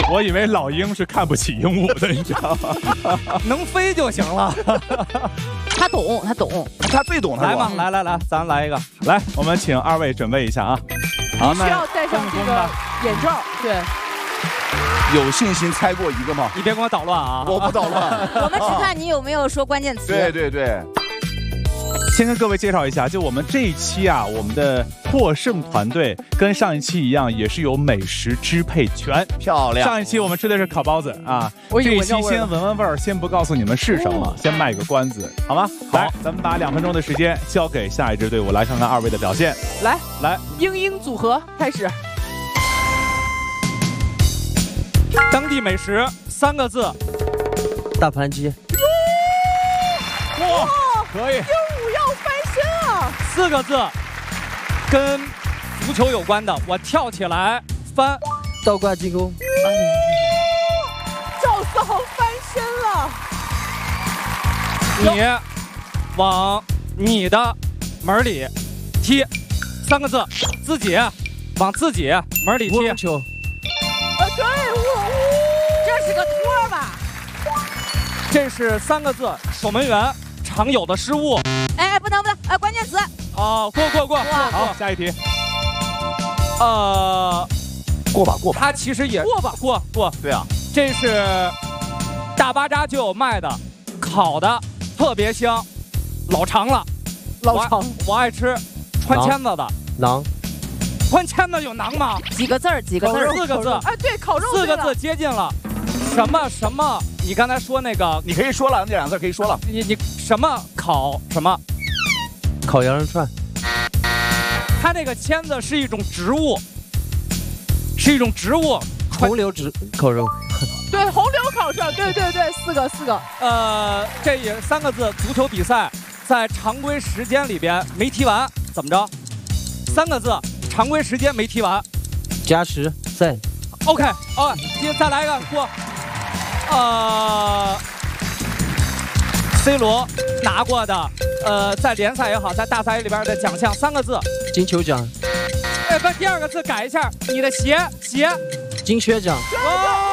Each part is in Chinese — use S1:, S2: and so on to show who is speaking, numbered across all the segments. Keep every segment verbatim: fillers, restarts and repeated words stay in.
S1: 我以为老鹰是看不起鹦鹉的，你知道吗？
S2: 能飞就行了。
S3: 他懂，他懂，
S4: 他最懂他。
S2: 来嘛，来来来，咱来一个。
S1: 来，我们请二位准备一下啊。好，
S5: 需要戴上这个眼罩。对。
S4: 有信心猜过一个吗？
S2: 你别给我捣乱啊！
S4: 我不捣乱。
S3: 我们只看你有没有说关键词。
S4: 对对对。
S1: 先跟各位介绍一下，就我们这一期啊，我们的获胜团队跟上一期一样，也是有美食支配权。
S4: 漂亮！
S1: 上一期我们吃的是烤包子啊，这一期先闻闻味儿，先不告诉你们是什么，先卖个关子，好吗？来，咱们把两分钟的时间交给下一支队伍，来看看二位的表现。
S5: 来
S1: 来，
S5: 英英组合开始。
S2: 当地美食三个字，
S6: 大盘鸡。
S1: 哇，可以。
S5: 鹦鹉要翻身啊！
S2: 四个字，跟足球有关的，我跳起来翻。
S6: 倒挂金钩。
S5: 赵四豪翻身了。
S2: 你往你的门里踢，三个字，自己往自己门里踢。
S6: 球。
S5: 啊，对，我
S3: 这是个托吧？
S2: 这是三个字，守门员常有的失误。
S3: 哎，不能不能，哎，关键词。
S2: 啊，过过过，
S1: 好，下一题。
S2: 呃，
S4: 过吧过吧。
S2: 它其实也过吧过过。
S4: 对啊，
S2: 这是大巴扎就有卖的，烤的特别香，老长了，
S5: 老长，
S2: 我爱吃穿签子的。
S6: 馕。
S2: 穿签子有馕吗？
S3: 几个字儿？几个字儿？
S2: 四个字。
S5: 哎，对，烤肉。
S2: 四个字接近了。什么什么？你刚才说那个，
S4: 你可以说了，那两个字可以说了。
S2: 你你什么烤什么？
S6: 烤羊肉串。
S2: 它这个签子是一种植物，是一种植物。
S6: 红柳植烤肉。
S5: 对，红柳烤串，对对对，四个四个。
S2: 呃，这也是三个字，足球比赛在常规时间里边没踢完，怎么着？三个字，常规时间没踢完，
S6: 加时赛。
S2: OK， 哦，接再来一个过。呃 ，C 罗拿过的，呃，在联赛也好，在大赛里边的奖项三个字，
S6: 金球奖。
S2: 哎，不，第二个字改一下，你的鞋鞋，
S6: 金靴奖。
S2: 哦，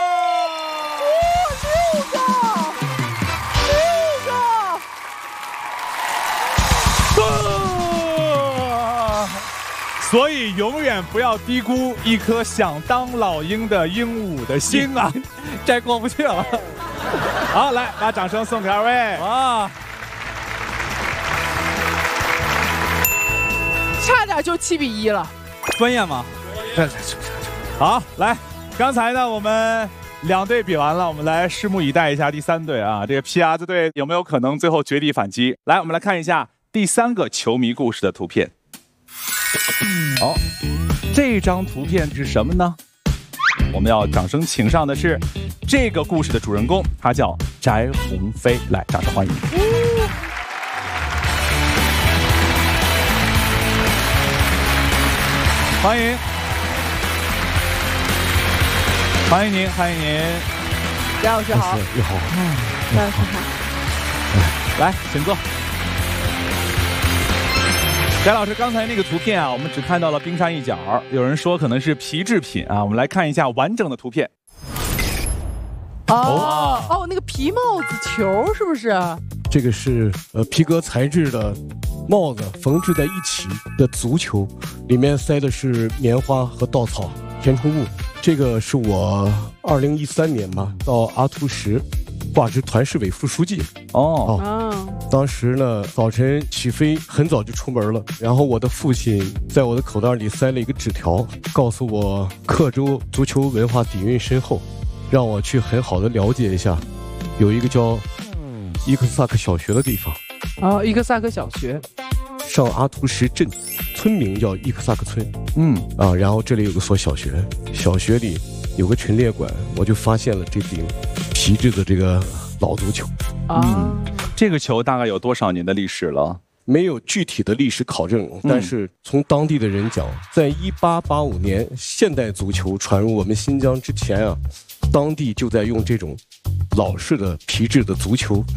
S5: 六个，六个。
S1: 所以永远不要低估一颗想当老鹰的鹦鹉的心啊！
S2: 这过不去了。
S1: 好，来把掌声送给二位
S2: 啊！
S5: 差点就七比一了。
S2: 专业吗？
S1: 好，来，刚才呢我们两队比完了，我们来拭目以待一下第三队啊，这个皮牙子队有没有可能最后绝地反击？来，我们来看一下第三个球迷故事的图片。好、哦，这张图片是什么呢？我们要掌声请上的是这个故事的主人公，他叫翟鸿飞，来，掌声欢迎。欢迎，欢迎您，欢迎您，
S5: 翟老师好，
S6: 你好，
S5: 翟老师好，
S1: 来，请坐。翟老师，刚才那个图片啊，我们只看到了冰山一角，有人说可能是皮制品啊，我们来看一下完整的图片。
S5: 哦哦，那个皮帽子球是不是？
S7: 这个是呃皮革材质的帽子缝制在一起的足球，里面塞的是棉花和稻草填充物。这个是我二零一三年吧到阿图什挂职团市委副书记。
S1: 哦，
S5: 哦，
S7: 当时呢早晨起飞很早就出门了，然后我的父亲在我的口袋里塞了一个纸条，告诉我克州足球文化底蕴深厚，让我去很好的了解一下，有一个叫伊克萨克小学的地方。
S5: 哦，伊克萨克小学，
S7: 上阿图什镇，村名叫伊克萨克村。
S1: 嗯
S7: 啊，然后这里有个所小学，小学里有个陈列馆，我就发现了这顶皮质的这个老足球。
S5: 啊、
S1: 嗯，这个球大概有多少年的历史了？
S7: 没有具体的历史考证，但是从当地的人讲，在一八八五年现代足球传入我们新疆之前啊，当地就在用这种老式的皮质的足球。这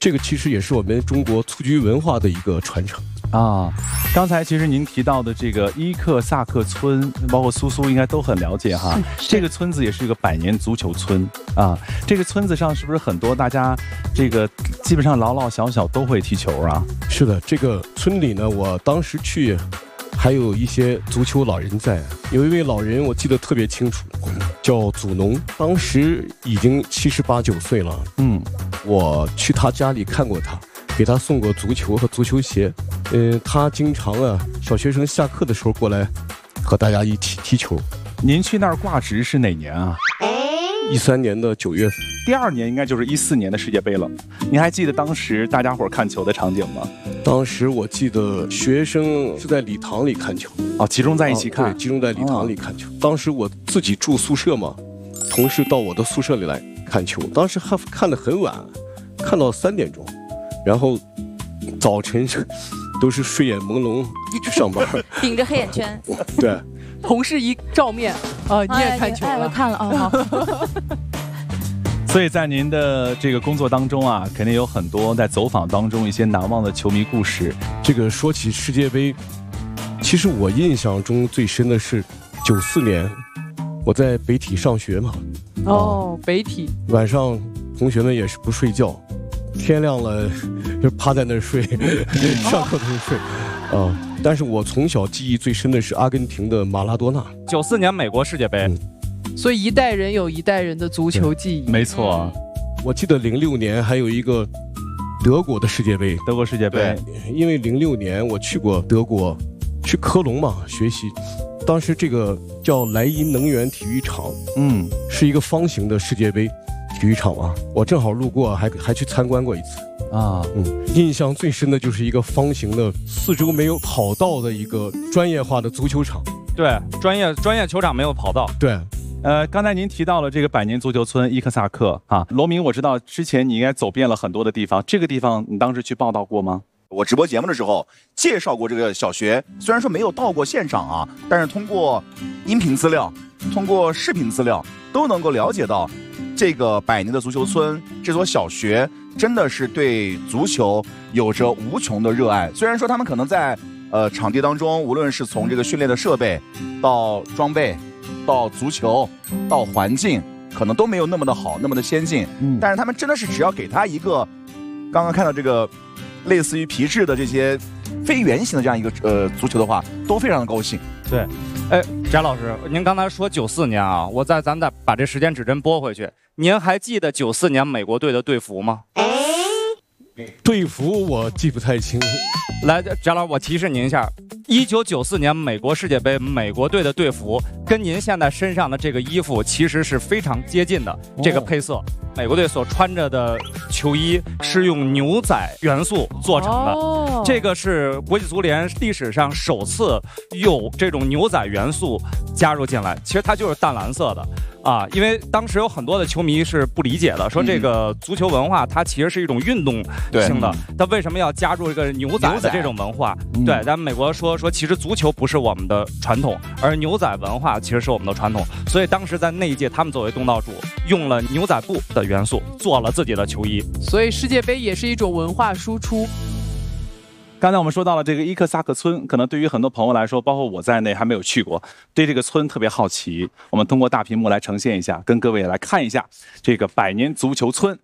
S7: 这个其实也是我们中国蹴鞠文化的一个传承
S1: 啊。刚才其实您提到的这个伊克萨克村，包括苏苏应该都很了解哈。这个村子也是一个百年足球村啊。这个村子上是不是很多大家这个基本上老老小小都会踢球啊？
S7: 是的，这个村里呢，我当时去。还有一些足球老人在，有一位老人我记得特别清楚，叫祖农，当时已经七十八九岁了。嗯，我去他家里看过他，给他送过足球和足球鞋。嗯，他经常啊，小学生下课的时候过来和大家一起踢球。
S1: 您去那儿挂职是哪年啊？
S7: 一三年的九月份。
S1: 第二年应该就是一四年的世界杯了。您还记得当时大家伙看球的场景吗？
S7: 当时我记得学生是在礼堂里看球，
S1: 哦，集中在一起看，
S7: 哦、对，集中在礼堂里看球。哦、当时我自己住宿舍嘛，同事到我的宿舍里来看球，当时还看得很晚，看到三点钟，然后早晨都是睡眼朦胧去上班，
S3: 顶着黑眼圈。
S7: 对，
S5: 同事一照面，啊、呃，你也看球了？
S3: 哎，我看了哦。好。
S1: 所以在您的这个工作当中啊，肯定有很多在走访当中一些难忘的球迷故事。
S7: 这个说起世界杯，其实我印象中最深的是九四年，我在北体上学嘛。
S5: 哦，北体。
S7: 晚上同学们也是不睡觉，天亮了就趴在那儿睡，上课都是睡。啊，但是我从小记忆最深的是阿根廷的马拉多纳。
S2: 九四年美国世界杯。嗯，
S5: 所以一代人有一代人的足球记忆。
S1: 没错，
S7: 我记得零六年还有一个德国的世界杯，
S1: 德国世界杯，
S7: 因为零六年我去过德国，去科隆嘛学习，当时这个叫莱茵能源体育场，嗯，是一个方形的世界杯体育场啊，我正好路过，还还去参观过一次。啊，嗯，印象最深的就是一个方形的、四周没有跑道的一个专业化的足球场。
S2: 对，专业专业球场没有跑道。
S7: 对。
S1: 呃，刚才您提到了这个百年足球村伊克萨克啊，罗明，我知道之前你应该走遍了很多的地方，这个地方你当时去报道过吗？
S4: 我直播节目的时候介绍过这个小学，虽然说没有到过现场啊，但是通过音频资料、通过视频资料，都能够了解到这个百年的足球村这所小学真的是对足球有着无穷的热爱。虽然说他们可能在呃场地当中，无论是从这个训练的设备到装备，到足球，到环境，可能都没有那么的好，那么的先进。嗯，但是他们真的是只要给他一个，刚刚看到这个类似于皮质的这些非圆形的这样一个呃足球的话，都非常的高兴。
S2: 对，哎，翟老师，您刚才说九四年啊，我再咱们再把这时间指针拨回去，您还记得九四年美国队的队服吗？
S7: 队服我记不太清。
S2: 来，翟老师，我提示您一下，一九九四年美国世界杯，美国队的队服跟您现在身上的这个衣服其实是非常接近的，这个配色。哦，美国队所穿着的球衣是用牛仔元素做成的，哦，这个是国际足联历史上首次有这种牛仔元素加入进来。其实它就是淡蓝色的啊，因为当时有很多的球迷是不理解的，说这个足球文化它其实是一种运动性的，它为什么要加入这个牛仔的这种文化？嗯，对，咱们美国说说，其实足球不是我们的传统，而牛仔文化其实是我们的传统。所以当时在那一届，他们作为东道主，用了牛仔布的元素做了自己的球衣。
S5: 所以世界杯也是一种文化输出。
S1: 刚才我们说到了这个伊克萨克村，可能对于很多朋友来说，包括我在内还没有去过，对这个村特别好奇。我们通过大屏幕来呈现一下，跟各位来看一下这个百年足球村。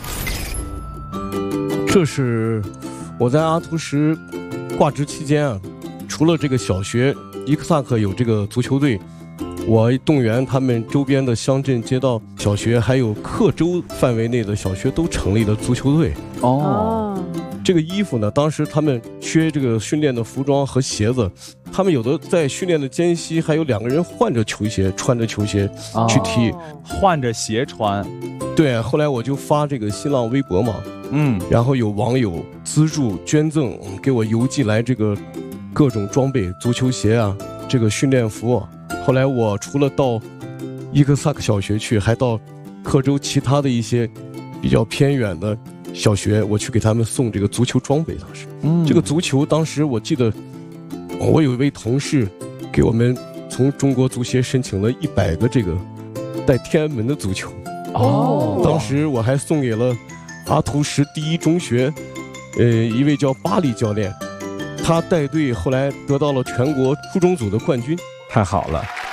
S7: 这是我在阿图什挂职期间啊，除了这个小学伊克萨克有这个足球队，我动员他们周边的乡镇街道小学，还有克州范围内的小学都成立了足球队。哦，这个衣服呢，当时他们缺这个训练的服装和鞋子，他们有的在训练的间隙还有两个人换着球鞋，穿着球鞋去踢，哦，
S1: 换着鞋穿。
S7: 对，后来我就发这个新浪微博嘛，嗯，然后有网友资助捐赠给我邮寄来这个各种装备，足球鞋啊，这个训练服啊。后来我除了到伊克萨克小学去，还到克州其他的一些比较偏远的小学，我去给他们送这个足球装备。当时，嗯，这个足球当时我记得，我有一位同事给我们从中国足协申请了一百个这个带天安门的足球。哦，当时我还送给了阿图什第一中学，呃，一位叫巴里教练，他带队后来得到了全国初中组的冠军。
S1: 太好了。